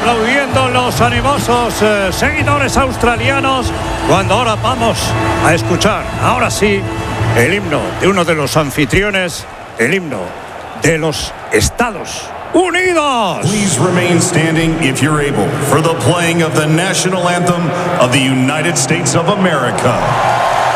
aplaudiendo los animosos seguidores australianos, cuando ahora vamos a escuchar, ahora sí, el himno de uno de los anfitriones, el himno de los Estados Unidos. Please remain standing if you're able for the playing of the national anthem of the United States of America.